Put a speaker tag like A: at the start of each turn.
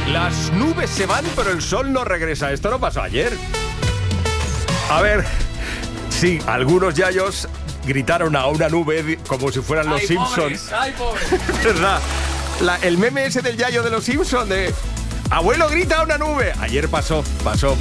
A: Las nubes se van, pero el sol no regresa. Esto no pasó ayer. A ver, sí, algunos yayos gritaron a una nube como si fueran los Simpsons.
B: ¡Ay, pobre!
A: ¿Verdad? El meme ese del yayo de los Simpsons de... Abuelo grita a una nube. Ayer pasó.